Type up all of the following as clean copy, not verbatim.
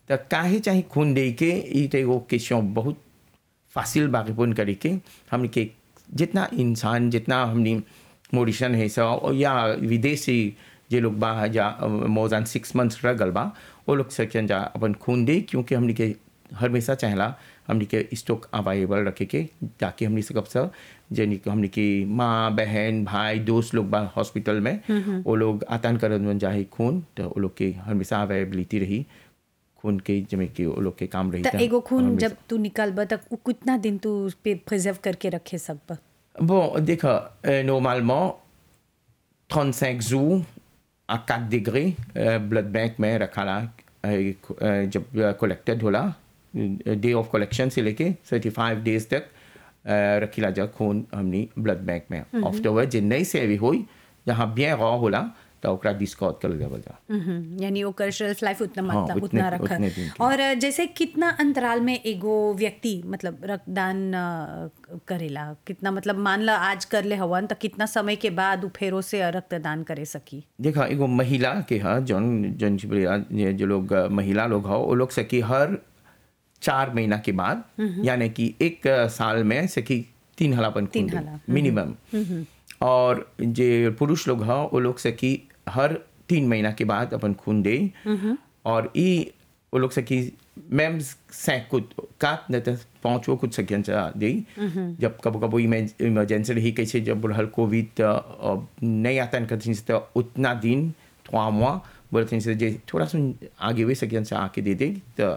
तो काहे चाहे खून दे के ई तो एगो क्वेश्चन बहुत फासिल बाकीपुन करे के हमने के जितना इंसान जितना हमने मॉरिशन है सब या विदेशी जे लोग बा जा मोर देन 6 मंथ्स रह गल बा वो लोग सकें जा अपन खून दे क्योंकि हमने के हमेशा चाहला हमने के स्टॉक अवेलेबल रखे के ताकि हमने सकब सब जनी हमने की माँ बहन भाई दोस्त लोग बा हॉस्पिटल में वो लोग आतन करन जाए खून तो वो लोग के हमेशा अवेलेबिलिटी रही खून के जमे के वो लोग के काम रही तो एगो खून जब तू निकालबा तक कितना दिन तू उस पे प्रिजर्व करके रखे सकबा? Bon, d'accord. Normalement, 35 jours à 4 degrés, blood bank में रखा ला जब कलेक्टेड होला डे ऑफ कलेक्शन से लेके 35 डेज तक रखी ला जा खून हमनी ब्लड बैंक में आफ्टरवर्ड जे नई सेवी हुई जहाँ bien रॉ होला तो ओकरा डिस्कार्ड कर देवल जा। यानी ओकर शेल्फ लाइफ उतना हाँ, मतलब उतना रखा। उतने दिन के। और जैसे कितना अंतराल में एगो व्यक्ति मतलब रक्तदान करेला, कितना मतलब मान ला आज कर ले हवन तो कितना समय के बाद उ फेरो से रक्तदान करे सकी? देखा एगो महिला के हा जौन जौन जो लोग महिला लोग हो वो लोग सकी हर 4 महीना के बाद यानी कि 1 साल में सकी 3 हलापन खून हला। मिनिमम। और जे पुरुष लोग हो वो लोग सकी हर 3 महीना के बाद अपन खून दे और ई वो लोग सकी मैम कुछ काट न तो 5 कुछ सकियन दे जब कबो कबो इमरजेंसी रही कैसे जब बुढ़ल कोविड नहीं आता कहीं से तो उतना दिन 3 मुआ बोलते से जे थोड़ा सा आगे हुए सकियन से आके दे तो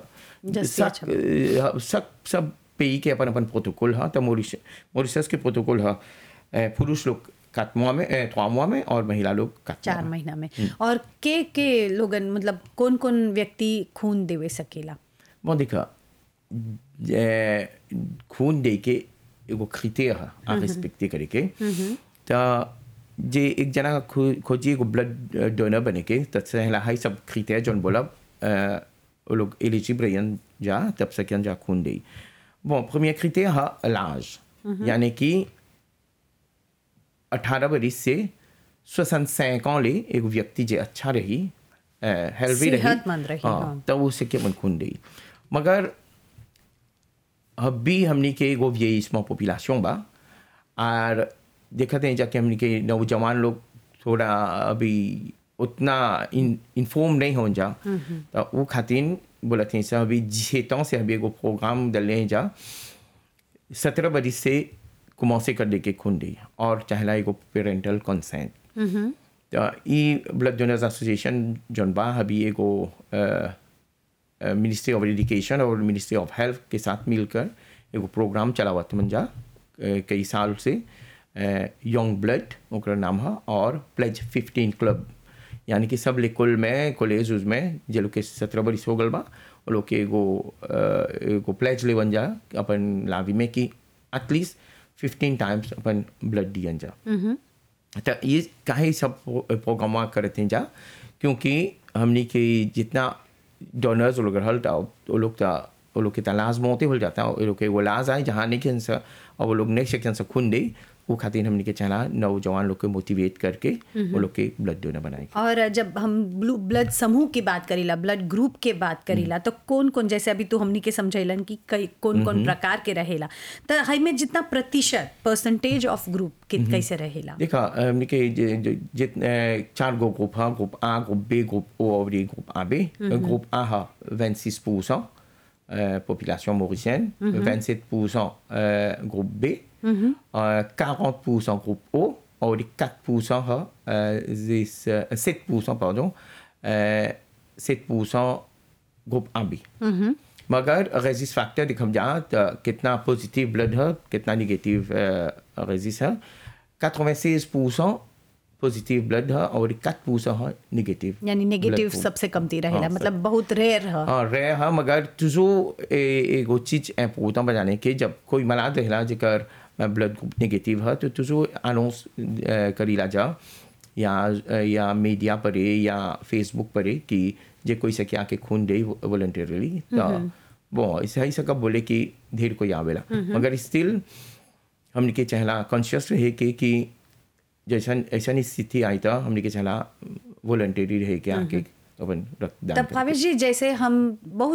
सब पे के अपन अपन प्रोटोकॉल है तो मॉरिशस के प्रोटोकॉल है पुरुष लोग 4 मुआ में 3 मुआ में और महिला लोग 4 महीना में। और के लोगन मतलब कौन कौन व्यक्ति खून देवे सकेला? वो देखा खून दे के एगो क्राइटेरिया है आ रिस्पेक्ट करे के तो जे एक जना खोजी एगो ब्लड डोनर बने के तत्सहला है सब क्राइटेरिया जोन बोला वो लोग एलिजिबल रहन जा तब सकें जा खून दे। bon premier critère है l'âge यानी कि 18 बरिस से 65 ans ले एक व्यक्ति जे अच्छा रही हेल्दी रही सेहतमंद रही तब उसे के मन खून दे। मगर अभी हमने के एगो vieillissement पॉपुलेशन बा और देखते हैं जाके हमने के नौजवान लोग थोड़ा अभी उतना इन्फॉर्म नहीं हो जा तो वो खातिर बोलते हैं सब अभी 6 ans से अभी एगो प्रोग्राम डले जा 17 बरिस से commencer कर दे के खून दे और चाहला एगो पेरेंटल कंसेंट तो ई ब्लड डोनर्स एसोसिएशन जोन बा अभी एगो मिनिस्ट्री ऑफ एजुकेशन और मिनिस्ट्री ऑफ हेल्थ के साथ मिलकर एगो प्रोग्राम चलावत मन जा कई साल से यंग ब्लड ओकर नाम है और प्लेज 15 क्लब यानी कि सब स्कूल में कॉलेज में जे लोग के 17 बरिस हो गल बा वो लोग के एगो प्लेज लेवन जा अपन लावी में कि एटलीस्ट 15 टाइम्स अपन ब्लड दियन जा। तो ये काहे सब प्रोग्राम करते हैं जा क्योंकि हमने के जितना डोनर्स लोग रहल वो लोग के तलाश मोते हो जाता है वो लोग के वो लाज आए जहाँ नहीं खेन सा और वो लोग नहीं सेक्शन से खून दे वो खातिर हमने के चला नौजवान लोग को मोटिवेट करके वो लोग के ब्लड डोनर बनाए। और जब हम ब्लड समूह की बात करीला ब्लड ग्रुप के बात करीला तो कौन कौन जैसे अभी तो हमने के समझैलन कि कौन कौन प्रकार के रहेला तो हई में जितना प्रतिशत परसेंटेज ऑफ ग्रुप कैसे रहेला? देखा हमने के जितने 4 गो ग्रुप है group A group B group O और ग्रुप AB। ग्रुप A है 26% population mauricienne, 27% groupe B, 40% groupe O, और 4% 7% pardon, 7% groupe AB. मगर रेजिस फैक्टर दिखम जा कितना पॉजिटिव ब्लड है कितना निगेटिव रेजिस है 86% पॉजिटिव ब्लड है और 4% है निगेटिव यानी नेगेटिव सबसे कमती रहेला मतलब बहुत रेयर है। हाँ रेयर है मगर तुझो एगो चीज इम्पोर्टेंट बताने के जब कोई मलाद रहेला जेकर ब्लड ग्रुप नेगेटिव है तो तुझो अनाउंस करीला जा या मीडिया पर या फेसबुक पर कि जे कोई सके आके खून दे वॉलंटियरली तो वो ऐसा ही सका बोले कि ढेर कोई आवेला मगर स्टिल हमने के चहला कॉन्शियस रहे कि जैसा ऐसा स्थिति आई था हमने के चला वॉलंटियरी रहे के आके अपन रक्तदान। तब भावेश जी जैसे हम बहुत